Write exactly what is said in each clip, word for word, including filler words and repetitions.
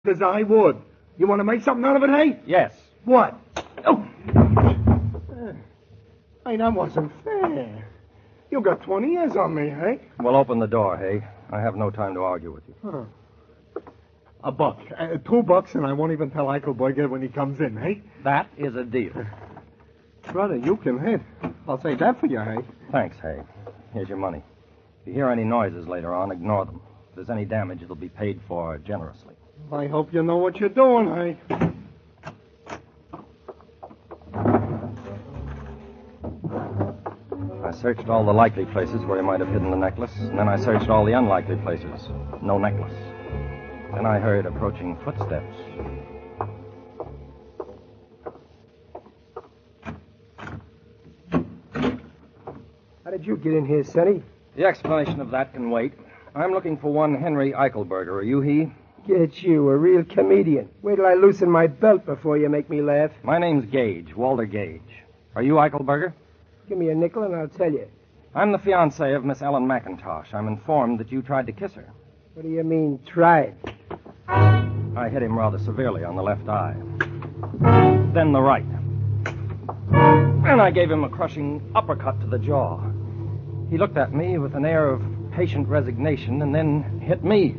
As I would. You want to make something out of it, hey? Yes. What? Oh. Hey, that wasn't fair. You got twenty years on me, hey? Well, open the door, hey? I have no time to argue with you. Huh. A buck. Uh, two bucks, and I won't even tell Eichelberger when he comes in, hey? That is a deal. Brother, you can hit. I'll say that for you, hey? Thanks, Hay. Here's your money. If you hear any noises later on, ignore them. If there's any damage, it'll be paid for generously. I hope you know what you're doing, hey? I searched all the likely places where he might have hidden the necklace, and then I searched all the unlikely places. No necklace. Then I heard approaching footsteps. How did you get in here, Sonny? The explanation of that can wait. I'm looking for one Henry Eichelberger. Are you he? Get you, a real comedian. Wait till I loosen my belt before you make me laugh. My name's Gage, Walter Gage. Are you Eichelberger? Give me a nickel and I'll tell you. I'm the fiancé of Miss Ellen McIntosh. I'm informed that you tried to kiss her. What do you mean, tried? I hit him rather severely on the left eye. Then the right. And I gave him a crushing uppercut to the jaw. He looked at me with an air of patient resignation and then hit me.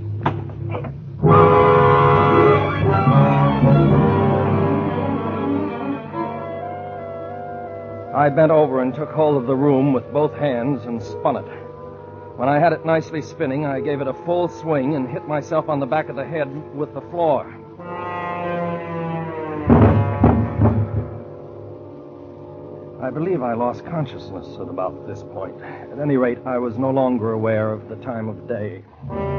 I bent over and took hold of the room with both hands and spun it. When I had it nicely spinning, I gave it a full swing and hit myself on the back of the head with the floor. I believe I lost consciousness at about this point. At any rate, I was no longer aware of the time of day.